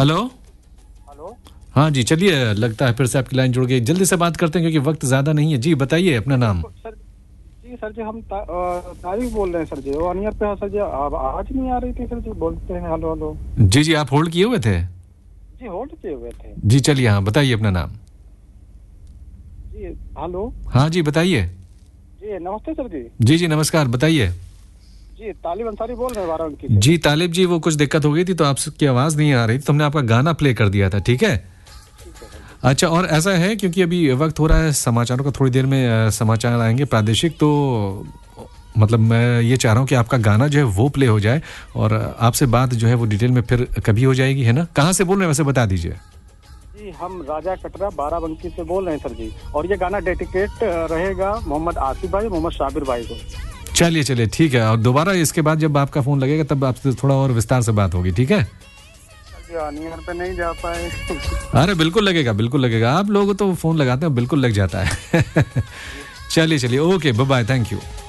Hello. Hello. हाँ जी, चलिए, लगता है फिर से आपकी लाइन जुड़ गई। जल्दी से बात करते हैं क्योंकि वक्त ज़्यादा नहीं है। जी बताइए अपना नाम। सर जी, सर जी हम तारिक बोल रहे हैं सर जी। वो अनियर पे है सर जी, अब आवाज नहीं आ रही थी सर जी, बोलते हैं हेलो हेलो। जी जी, आप होल्ड किए हुए थे? जी होल्ड किए हुए थे जी चलिए, हाँ बताइए अपना नाम। जी। हेलो। हाँ जी बताइए। जी नमस्ते सर जी। जी जी नमस्कार, बताइए। जी तालिब अंसारी बोल रहे हैं बाराबंकी से। जी तालिब जी, वो कुछ दिक्कत हो गई थी तो आपकी आवाज़ नहीं आ रही थी, तो हमने आपका गाना प्ले कर दिया था, ठीक है? ठीक है सर जी। अच्छा, और ऐसा है क्योंकि अभी वक्त हो रहा है समाचारों का, थोड़ी देर में समाचार आएंगे प्रादेशिक, तो मतलब मैं ये चाह रहा हूँ कि आपका गाना जो है वो प्ले हो जाए और आपसे बात जो है वो डिटेल में फिर कभी हो जाएगी, है ना? कहाँ से बोल रहे हैं वैसे बता दीजिए। जी हम राजा कटरा बाराबंकी से बोल रहे हैं सर जी, और ये गाना डेडिकेट रहेगा मोहम्मद आसिफ भाई, मोहम्मद शाबिर भाई को। चलिए चलिए ठीक है, और दोबारा इसके बाद जब आपका फ़ोन लगेगा तब आपसे थोड़ा और विस्तार से बात होगी, ठीक है? सर जी अनियर पे नहीं जा पाए। अरे बिल्कुल लगेगा, बिल्कुल लगेगा। आप लोग तो फ़ोन लगाते हैं, बिल्कुल लग जाता है। जी। चलिए चलिए, okay, bye bye, thank you.